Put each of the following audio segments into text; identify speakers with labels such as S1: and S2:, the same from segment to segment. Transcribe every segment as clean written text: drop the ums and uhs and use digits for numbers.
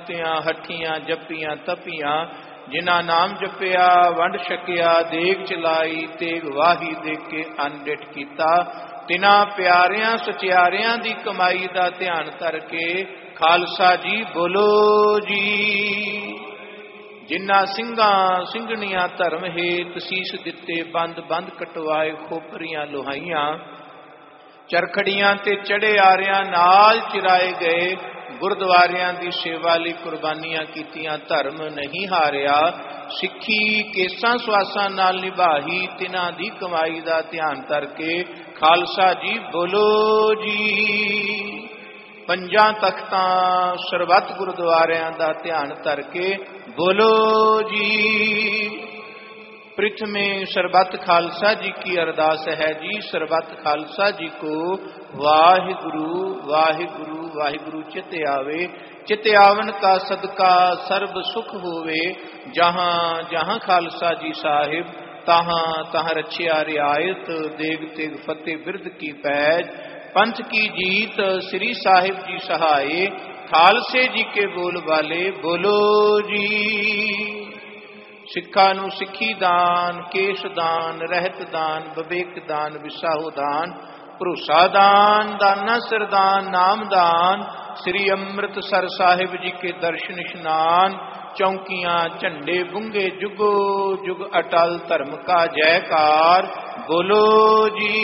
S1: ਸੁਤਿਆਂ ਹੱਠੀਆਂ ਜੱਪੀਆਂ ਤਪੀਆਂ, ਜਿਨ੍ਹਾਂ ਨਾਮ ਜਪਿਆ ਵੰਡ ਛਕਿਆ, ਦੇਗ ਚਲਾਈ ਤੇਗ ਵਾਹੀ ਦੇ ਕੇ ਅੰਨ ਡਿਠ ਕੀਤਾ। ਤਿਨਾਂ ਪਿਆਰਿਆਂ ਸਚਿਆਰਿਆਂ ਦੀ ਕਮਾਈ ਦਾ ਧਿਆਨ ਕਰਕੇ ਖਾਲਸਾ ਜੀ ਬੋਲੋ ਜੀ। ਜਿਨ੍ਹਾਂ ਸਿੰਘਾਂ ਸਿੰਘਣੀਆਂ ਧਰਮ ਹੇਤ ਸੀਸ ਦਿੱਤੇ, ਬੰਦ ਬੰਦ ਕਟਵਾਏ ਖੋਪਰੀਆਂ ਲੋਹਾਈਆਂ, ਚਰਖੜੀਆਂ ਤੇ ਚੜੇ ਆਰਿਆਂ ਨਾਲ ਚਿਰਾਏ ਗਏ, ਗੁਰਦੁਆਰਿਆਂ ਦੀ ਸੇਵਾ ਲਈ ਕੁਰਬਾਨੀਆਂ ਕੀਤੀਆਂ, ਧਰਮ ਨਹੀਂ ਹਾਰਿਆ। ਸਿੱਖੀ ਕੇਸਾਂ ਸਵਾਸਾਂ ਨਾਲ ਨਿਭਾਈ, ਤਿਨਾਂ ਦੀ ਕਮਾਈ ਦਾ ਧਿਆਨ ਕਰਕੇ ਖਾਲਸਾ ਜੀ ਬੋਲੋ ਜੀ। ਪੰਜਾਂ ਤਖਤਾਂ ਸਰਬੱਤ ਗੁਰਦੁਆਰਿਆਂ ਦਾ ਧਿਆਨ ਕਰਕੇ ਬੋਲੋ ਜੀ। प्रथमे सरबत खालसा जी की अरदास है जी। सरबत खालसा जी को वाहिगुरु वाहिगुरु वाहिगुरु चित आवे, चित आवन का सदका सर्ब सुख होवे। जहाँ जहाँ खालसा जी साहिब तहाँ तहाँ रछिया रियायत, देग तेग फतेह बिरद की पैज, पंथ की जीत श्री साहिब जी सहाय। खालसे जी के बोल वाले बोलो जी। सिखा नूं सिखी दान, केश दान, रहत दान, विवेक दान, विसाहु दान, भरोसा दान, दाना सिरदान, नाम दान, श्री अमृतसर साहिब जी के दर्शन स्नान, चौकियां झंडे बुंगे जुगो जुग अटल धर्म का जयकार बोलो जी।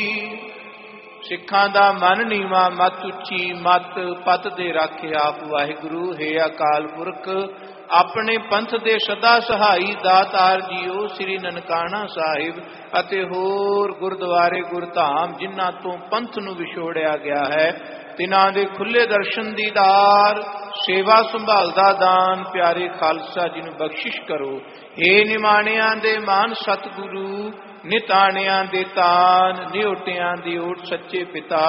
S1: सिखां दा मन नीवा मत उची, मत पत दे राखे आप वाहिगुरु। हे अकाल पुरख अपने पंथ दे सदा सहाई दातार जीओ, श्री ननकाना साहिब अते होर गुरद्वारे गुरधाम जिन्हां तो पंथ नूं विछोड़िया गया है, तिन्हां दे खुले दर्शन दीदार, सेवा संभाल दा दान प्यारे खालसा जी नूं बख्शिश करो। हे निमाणियां दे मान सतगुरु, निताणियां दे तान, निओटियां दी ओट सच्चे पिता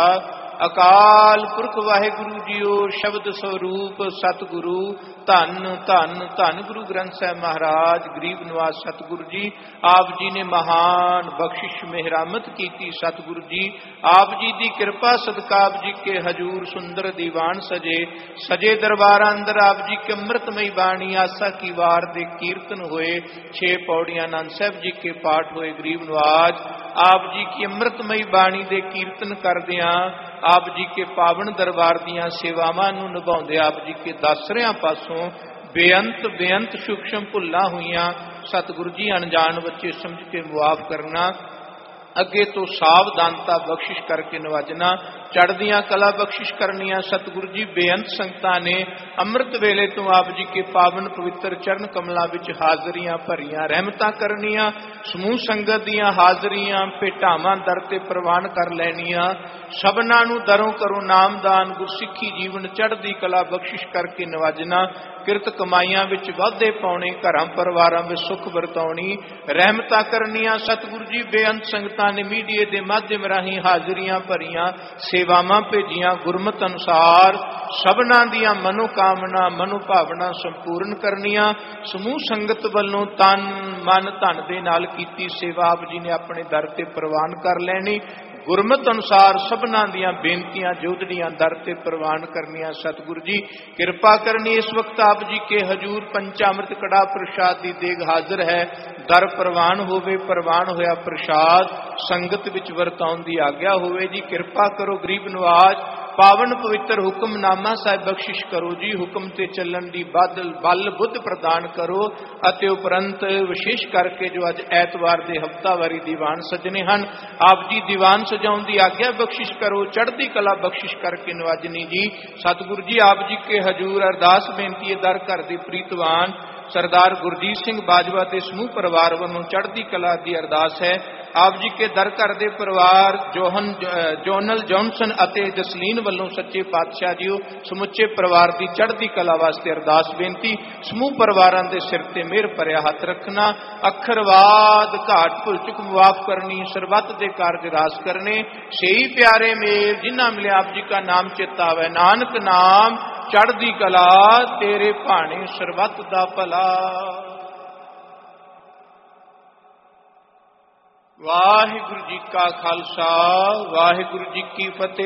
S1: अकाल पुरख वाहिगुरु जीओ। शब्द स्वरूप सतगुरु धन धन धन गुरु ग्रंथ साहिब महाराज गरीब नवाज सतगुरु जी आप जी ने महान बख्शिश मेहरामत की। सतगुरु जी आप जी की कृपा सदका आप जी के हजूर सुंदर दीवान सजे, सजे दरबार अंदर आप जी के अमृतमयी बाणी आसा की वार दे कीर्तन हुए। 6 पौड़ियां आनंद साहब जी के पाठ हुए। गरीब नवाज आप जी की अमृतमयी बाणी दे कीर्तन करदियां आप जी के पावन दरबार दियां सेवावां नूं निभाउंदे आप जी के दसरियां पासों बेअंत बेअंत सूक्ष्म भुल्लां होईयां। सतगुरु जी अनजान बच्चे समझ के मुआफ करना, अगे तो सावधानता बख्शिश करके नवाजना, चढ़दियां कला बख्शिश करनिया। सतगुरु जी बेअंत संगतां ने अमृत वेले तो आप जी के पावन पवित्र चरण कमलों विच हाजरियां भरियां रहमतां करनिया। समूह संगत दियां हाजरियां भेटावां दर ते प्रवान कर लैनियां। सबनां नूं दरों करो नामदान, गुरसिੱਖੀ जीवन चढ़दी कला बख्शिश करके नवाजना। किरत कमाइयां विच वाधे पाउणे, घरां परिवारां विच सुख वरताउणी, रहमतां करनियां। सतगुरु जी बेअंत संगतां ने मीडिया के माध्यम राहीं हाजरियां भरियां, सेवावां भेजियां गुरमत अनुसार। सबनां दियां मनोकामना मनोभावना संपूर्ण करनियां। समूह संगत वल्लों तन मन धन दे नाल कीती सेवा आप जी ने अपने दर ते प्रवान कर लैनी। गुरमत अनुसार सबनां दियां बेनतियां जोदड़ियां दर ते प्रवान करनियां। सतगुरु जी कृपा करनी। इस वक्त आप जी के हजूर पंचामृत कड़ा प्रसाद की देग हाजिर है। दर प्रवान होवे, प्रवान होया प्रसाद संगत विच वरताउण दी आग्या होवे जी। कृपा करो गरीब नवाज, पावन पवित्र हुक्मनामा साहिब बख्शिश करो जी। हुक्म ते चलन दी बल बुद्ध प्रदान करो। अते उपरंत विशेष करके जो अज ऐतवार दे हफ्तावारी दीवान सजने हैं, आप जी दीवान सजाउण दी आग्या बख्शिश करो। चढ़दी कला बख्शिश करके नवाजनी जी। सतगुरु जी आप जी के हजूर अरदास बेनती है। दर घर दे प्रीतवान सरदार गुरजीत सिंह बाजवा के समूह परिवार वालों चढ़दी कला की अरदास है। आप जी के दर घर दे परिवार जोनल जॉनसन अते जसलीन वालों सच्चे पातशाह जी समुचे परिवार की चढ़दी कला वास्ते अरदास बेनती। समूह परिवारों के सिर ते मेहर भरिया हथ रखना। अखरवाद घाट भुल चुक मुआफ करनी। सरबत के कारज रास करने। सही प्यारे मेल जिन्ना मिले आप जी का नाम चेता आवे। नानक नाम चढ़दी कला तेरे भाने सरबत दा भला। वाहिगुरु जी का खालसा वाहिगुरु जी की फतेह।